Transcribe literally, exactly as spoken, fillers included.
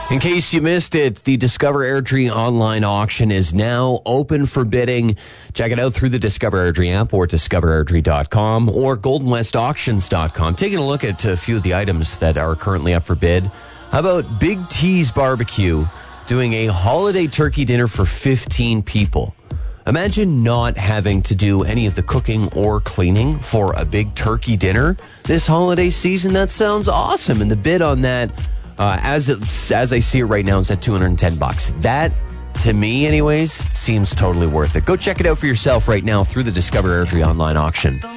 In case you missed it, the Discover Airdrie online auction is now open for bidding. Check it out through the Discover Airdrie app or discover airdrie dot com or golden west auctions dot com. Taking a look at a few of the items that are currently up for bid. How about Big T's Barbecue doing a holiday turkey dinner for fifteen people? Imagine not having to do any of the cooking or cleaning for a big turkey dinner this holiday season. That sounds awesome. And the bid on that, Uh, as it, as I see it right now, it's at two hundred ten bucks. That, to me anyways, seems totally worth it. Go check it out for yourself right now through the Discover Airdrie online auction.